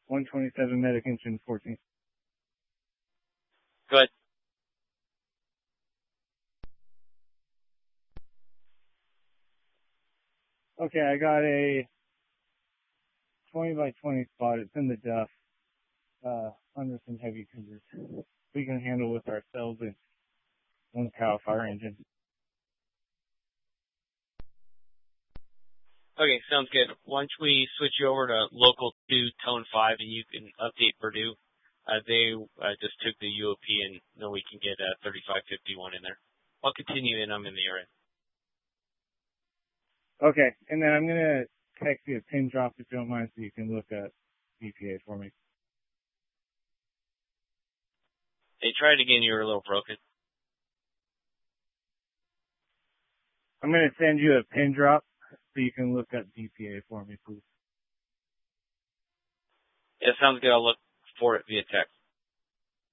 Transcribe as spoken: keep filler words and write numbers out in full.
one twenty-seven medic engine fourteen. Good. Okay, I got a twenty by twenty spot. It's in the duff, uh, under some heavy timbers. We can handle with ourselves and one cow fire engine. Okay, sounds good. Once we switch you over to local two, tone five, and you can update Purdue, uh, they uh, just took the U O P, and then we can get uh, thirty-five fifty-one in there. I'll continue, and I'm in the area. Okay, and then I'm going to text you a pin drop if you don't mind so you can look at D P A for me. Hey, try it again. You were a little broken. I'm going to send you a pin drop so you can look at D P A for me, please. Yeah, sounds good. I'll look for it via text.